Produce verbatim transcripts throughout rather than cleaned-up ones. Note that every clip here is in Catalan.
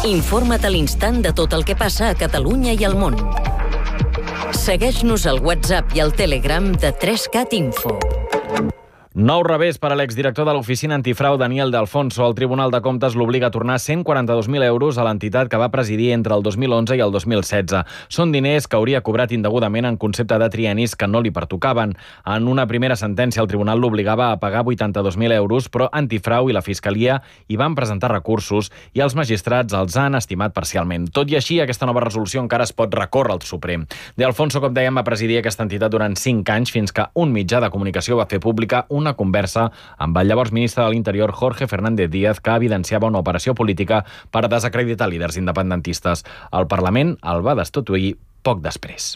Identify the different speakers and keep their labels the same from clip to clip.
Speaker 1: Informa't a l'instant de tot el que passa a Catalunya i al món. Segueix-nos al WhatsApp i al Telegram de tres cat Info.
Speaker 2: Nou revés per a l'exdirector de l'oficina antifrau Daniel De Alfonso. El Tribunal de Comptes l'obliga a tornar cent quaranta-dos mil euros a l'entitat que va presidir entre el dos mil onze i el dos mil setze. Són diners que hauria cobrat indegudament en concepte de triennis que no li pertocaven. En una primera sentència, el tribunal l'obligava a pagar vuitanta-dos mil euros, però Antifrau i la Fiscalia hi van presentar recursos i els magistrats els han estimat parcialment. Tot i així, aquesta nova resolució encara es pot recórrer al Suprem. De Alfonso, com dèiem, va presidir aquesta entitat durant cinc anys fins que un mitjà de comunicació va fer pública un una conversa amb el llavors ministre de l'Interior, Jorge Fernández Díaz, que evidenciava una operació política per desacreditar líders independentistes. El Parlament el va destituir poc després.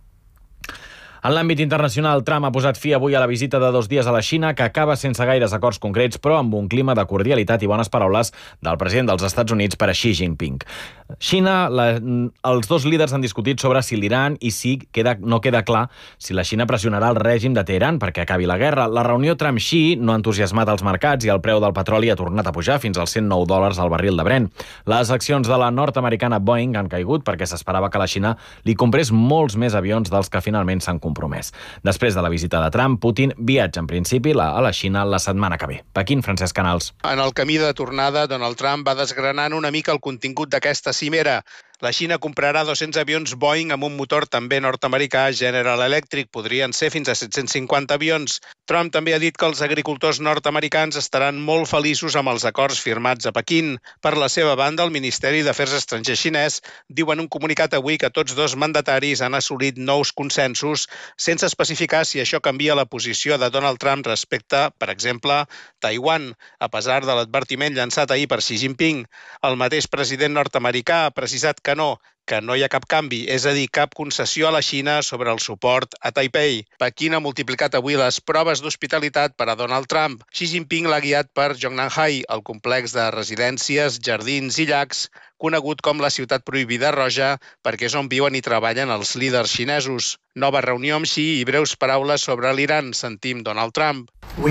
Speaker 2: En l'àmbit internacional, Trump ha posat fi avui a la visita de dos dies a la Xina, que acaba sense gaires acords concrets, però amb un clima de cordialitat i bones paraules del president dels Estats Units per a Xi Jinping. Xina, la, els dos líders han discutit sobre si l'Iran i si queda, no queda clar si la Xina pressionarà el règim de Teheran perquè acabi la guerra. La reunió Trump-Xi no ha entusiasmat els mercats i el preu del petroli ha tornat a pujar fins als cent nou dòlars al barril de Brent. Les accions de la nord-americana Boeing han caigut perquè s'esperava que la Xina li comprés molts més avions dels que finalment s'han compromès. Després de la visita de Trump, Putin viatja en principi a la Xina la setmana que ve. Pequín, Francesc Canals.
Speaker 3: En el camí de tornada, Donald Trump va desgranant una mica el contingut d'aquesta cimera. La Xina comprarà dos-cents avions Boeing amb un motor també nord-americà General Electric. Podrien ser fins a set-cents cinquanta avions. Trump també ha dit que els agricultors nord-americans estaran molt feliços amb els acords firmats a Pequín. Per la seva banda, el Ministeri d'Afers Estrangers xinès diu en un comunicat avui que tots dos mandataris han assolit nous consensos sense especificar si això canvia la posició de Donald Trump respecte, per exemple, Taiwan, a pesar de l'advertiment llançat ahir per Xi Jinping. El mateix president nord-americà ha precisat que no, que no hi ha cap canvi, és a dir, cap concessió a la Xina sobre el suport a Taipei. Pequín ha multiplicat avui les proves d'hospitalitat per a Donald Trump. Xi Jinping l'ha guiat per Zhongnanhai, el complex de residències, jardins i llacs, conegut com la ciutat prohibida roja, perquè és on viuen i treballen els líders xinesos. Nova reunió amb Xi i breus paraules sobre l'Iran. Sentim Donald Trump.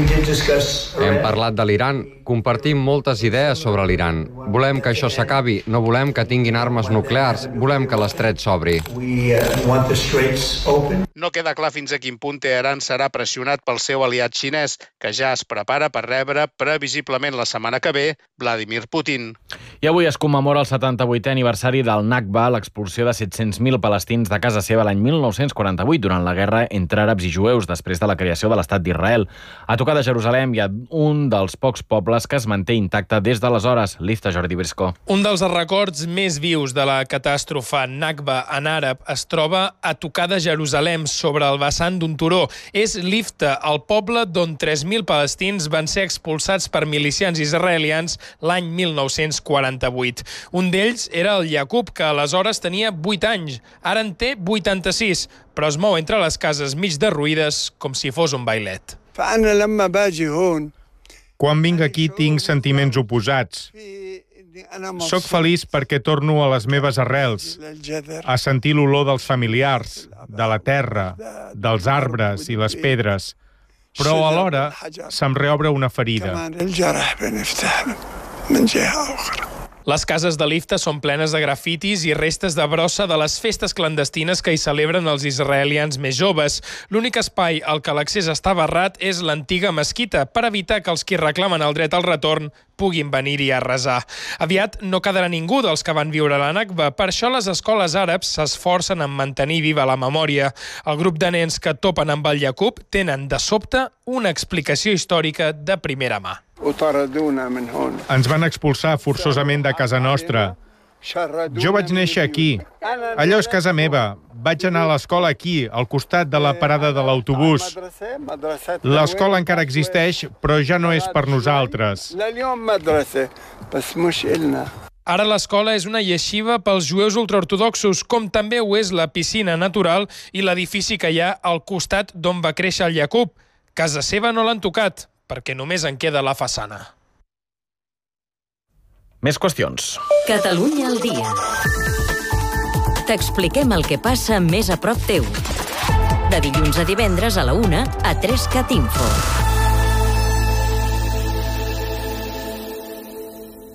Speaker 4: Hem parlat de l'Iran, compartim moltes idees sobre l'Iran. Volem que això s'acabi, no volem que tinguin armes nuclears, volem que l'estret s'obri.
Speaker 3: No queda clar fins a quin punt Teheran serà pressionat pel seu aliat xinès, que ja es prepara per rebre previsiblement la setmana que ve Vladimir Putin.
Speaker 2: I avui es commemora el setanta-vuitè aniversari del Nakba, l'expulsió de set-cents mil palestins de casa seva l'any mil nou-cents quaranta-vuit durant la guerra entre àrabs i jueus després de la creació de l'Estat d'Israel. A tocar de Jerusalem hi ha un dels pocs pobles que es manté intacte des d'aleshores. Lifta, Jordi Brisco.
Speaker 5: Un dels records més vius de la catàstrofe Nakba en àrab es troba a tocar de Jerusalem, sobre el vessant d'un turó. És Lifta, el poble d'on tres mil palestins van ser expulsats per milicians israelians l'any mil nou-cents quaranta-vuit. Un d'ells era el Yaqub, que aleshores tenia vuit anys. Ara en té vuitanta-sis, però es mou entre les cases mig derruïdes com si fos un bailet.
Speaker 6: Quan vinc aquí tinc sentiments oposats. Soc feliç perquè torno a les meves arrels, a sentir l'olor dels familiars, de la terra, dels arbres i les pedres, però alhora se'm reobre una ferida.
Speaker 5: Les cases de Lifta són plenes de grafitis i restes de brossa de les festes clandestines que hi celebren els israelians més joves. L'únic espai al que l'accés està barrat és l'antiga mesquita, per evitar que els qui reclamen el dret al retorn puguin venir-hi a resar. Aviat no quedarà ningú dels que van viure la Nakba, per això les escoles àrabs s'esforcen en mantenir viva la memòria. El grup de nens que topen amb el Yaqub tenen, de sobte, una explicació històrica de primera mà.
Speaker 6: Ens van expulsar forçosament de casa nostra. Jo vaig néixer aquí. Allò és casa meva. Vaig anar a l'escola aquí, al costat de la parada de l'autobús. L'escola encara existeix, però ja no és per nosaltres.
Speaker 5: Ara l'escola és una yeshiva pels jueus ultraortodoxos, com també ho és la piscina natural i l'edifici que hi ha al costat d'on va créixer el Yaqub. Casa seva no l'han tocat, perquè només en queda la façana.
Speaker 2: Més qüestions.
Speaker 1: Catalunya al dia. T'expliquem el que passa més a prop teu. De dilluns a divendres a la una a tres cat Info.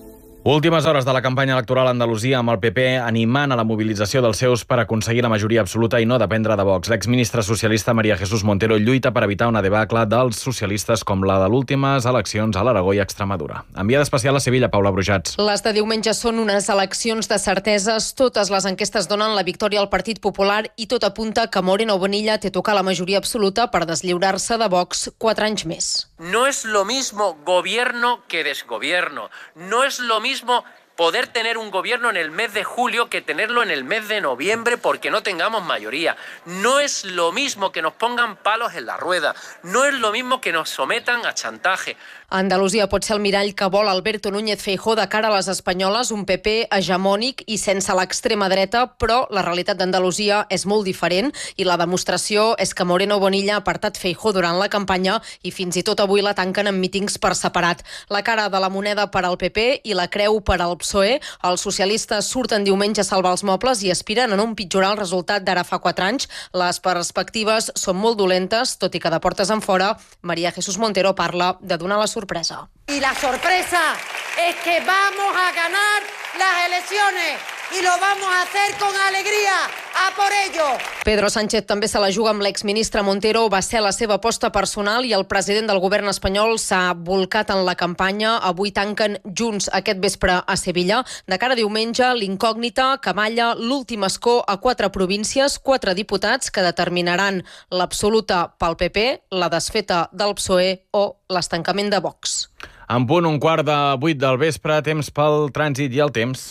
Speaker 2: Últimes hores de la campanya electoral a Andalusia amb el P P animant a la mobilització dels seus per aconseguir la majoria absoluta i no dependre de Vox. L'exministre socialista María Jesús Montero lluita per evitar una debacle dels socialistes com la de l'últimes eleccions a l'Aragó i Extremadura. Enviada especial a Sevilla, Paula Brujats.
Speaker 7: Les de diumenge són unes eleccions de certeses. Totes les enquestes donen la victòria al Partit Popular i tot apunta que Moreno Bonilla té tocar la majoria absoluta per deslliurar-se de Vox quatre anys més.
Speaker 8: No es lo mismo gobierno que desgobierno. No es lo mismo poder tener un gobierno en el mes de julio que tenerlo en el mes de noviembre porque no tengamos mayoría. No es lo mismo que nos pongan palos en la rueda. No es lo mismo que nos sometan a chantaje.
Speaker 7: Andalusia pot ser el mirall que vol Alberto Núñez Feijóo de cara a les espanyoles, un P P hegemònic i sense l'extrema dreta, però la realitat d'Andalusia és molt diferent i la demostració és que Moreno Bonilla ha apartat Feijóo durant la campanya i fins i tot avui la tanquen en mítings per separat. La cara de la moneda per al P P i la creu per al P S O E. Els socialistes surten diumenge a salvar els mobles i aspiren a no empitjorar el resultat d'ara fa quatre anys. Les perspectives són molt dolentes, tot i que de portes enfora, María Jesús Montero parla de donar la sorpresa.
Speaker 9: Y la sorpresa es que vamos a ganar las elecciones y lo vamos a hacer con alegría. ¡A por ello!
Speaker 7: Pedro Sánchez també se la juga amb l'exministre Montero. Va ser la seva aposta personal i el president del govern espanyol s'ha volcat en la campanya. Avui tanquen junts aquest vespre a Sevilla. De cara a diumenge, l'incògnita que malla l'últim escó a quatre províncies, quatre diputats que determinaran l'absoluta pel P P, la desfeta del P S O E o l'estancament de Vox.
Speaker 2: En punt un quart de vuit del vespre, temps pel trànsit i el temps.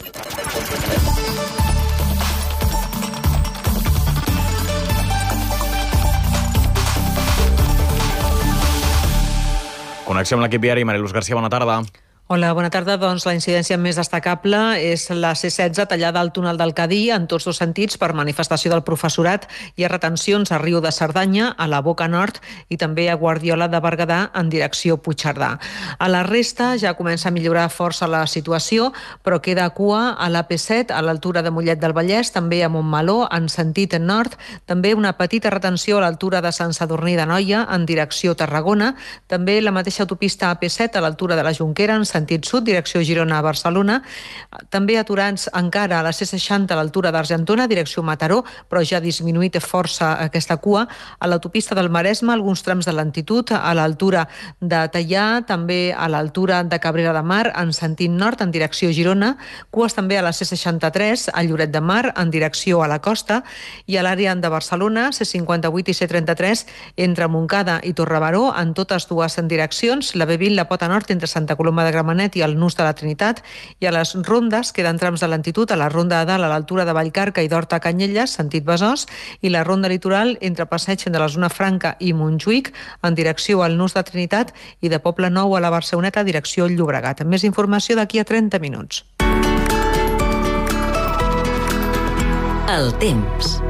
Speaker 2: Connexió amb l'equip viari. Mariluz García, bona tarda.
Speaker 10: Hola, bona tarda. Doncs la incidència més destacable és la C setze tallada al túnel del Cadí en tots dos sentits per manifestació del professorat. Hi ha retencions a Riu de Cerdanya, a la Boca Nord i també a Guardiola de Berguedà en direcció Puigcerdà. A la resta ja comença a millorar força la situació, però queda cua a l'A P set a l'altura de Mollet del Vallès, també a Montmeló en sentit nord, també una petita retenció a l'altura de Sant Sadurní d'Anoia en direcció Tarragona, també la mateixa autopista A P set a l'altura de la Jonquera en sentit sud, direcció Girona a Barcelona. També aturats encara a la C seixanta a l'altura d'Argentona, direcció Mataró, però ja ha disminuït força aquesta cua. A l'autopista del Maresme, alguns trams de lentitud, a l'altura de Teià, també a l'altura de Cabrera de Mar, en sentit nord, en direcció Girona. Cues també a la C seixanta-tres, a Lloret de Mar, en direcció a la costa. I a l'àrea de Barcelona, C cinquanta-vuit i C trenta-tres, entre Montcada i Torrebaró, en totes dues direccions. La B vint, la Pota Nord, entre Santa Coloma de Gramenet i el Nus de la Trinitat, i a les rondes queden trams de lentitud a la ronda de dalt a l'altura de Vallcarca i d'Horta a Canyelles, sentit Besòs, i la ronda litoral entre Passeig de la zona Franca i Montjuïc en direcció al Nus de Trinitat i de Poble Nou a la Barceloneta direcció Llobregat. Més informació d'aquí a trenta minuts.
Speaker 1: El temps.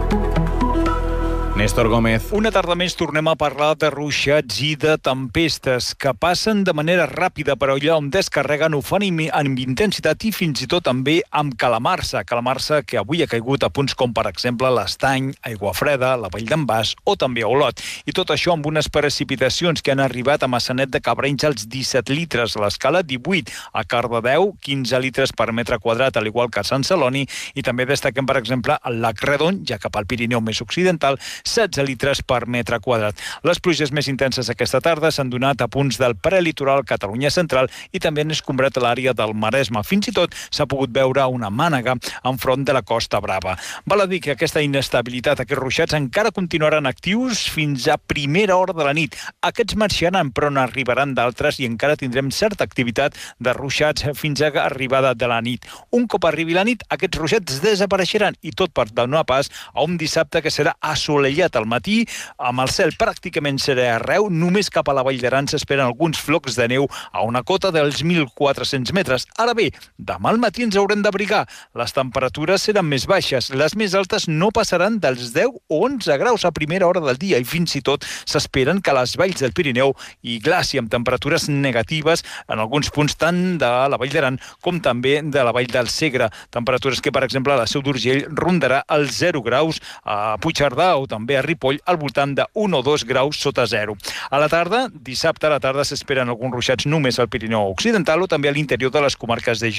Speaker 2: Néstor Gómez.
Speaker 11: Una tarda més tornem a parlar de ruixats i de tempestes que passen de manera ràpida, però allà on descarreguen ho fan amb intensitat i fins i tot també amb calamarsa. Calamarsa que avui ha caigut a punts com, per exemple, l'Estany, Aiguafreda, la Vall d'en Bas o també a Olot. I tot això amb unes precipitacions que han arribat a Massanet de Cabrenys als disset litres, a l'escala divuit, a Cardedeu quinze litres per metre quadrat, al igual que a Sant Celoni, i també destaquem, per exemple, el Lac Redon, ja cap al Pirineu més occidental, setze litres per metre quadrat. Les pluges més intenses aquesta tarda s'han donat a punts del prelitoral Catalunya central i també han escombrat l'àrea del Maresme. Fins i tot s'ha pogut veure una mànega enfront de la Costa Brava. Val a dir que aquesta inestabilitat, aquests ruixats, encara continuaran actius fins a primera hora de la nit. Aquests marxaran, però n'arribaran d'altres i encara tindrem certa activitat de ruixats fins a arribada de la nit. Un cop arribi la nit, aquests ruixats desapareixeran i tot per donar pas a un dissabte que serà assolellat al matí, amb el cel pràcticament serè arreu, només cap a la Vall d'Aran s'esperen alguns flocs de neu a una cota dels mil quatre-cents metres. Ara bé, demà al matí ens haurem d'abrigar. Les temperatures seran més baixes, les més altes no passaran dels deu o onze graus a primera hora del dia i fins i tot s'esperen que a les valls del Pirineu hi glaci amb temperatures negatives en alguns punts tant de la Vall d'Aran com també de la Vall del Segre. Temperatures que, per exemple, a la Seu d'Urgell rondarà els zero graus, a Puigcerdà o també també a Ripoll al voltant de un o dos graus sota zero. A la tarda, dissabte a la tarda s'esperen alguns ruixats només al Pirineu Occidental o també a l'interior de les comarques de